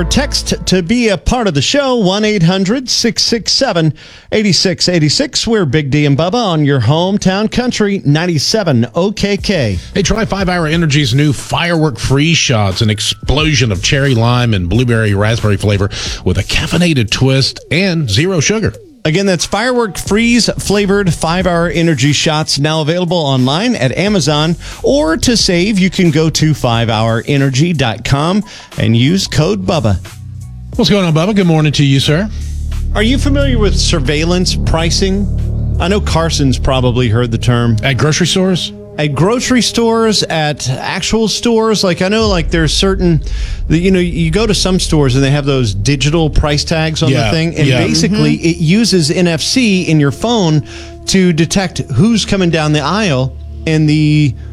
or text to be a part of the show, 1-800-667-8686. We're Big D and Bubba on your hometown country, 97 OKK. Hey, try 5 Hour Energy's new Firework Freeze Shots, an explosion of cherry lime and blueberry raspberry flavor with a caffeinated twist and zero sugar. Again, that's Firework Freeze flavored 5 Hour Energy Shots, now available online at Amazon. Or to save, you can go to 5hourenergy.com and use code BUBBA. What's going on, Bubba? Good morning to you, sir. Are you familiar with surveillance pricing? I know Carson's probably heard the term. At grocery stores? At grocery stores, at actual stores. Like, I know, like, there's certain, you go to some stores and they have those digital price tags on the thing. And basically, it uses NFC in your phone to detect who's coming down the aisle. And the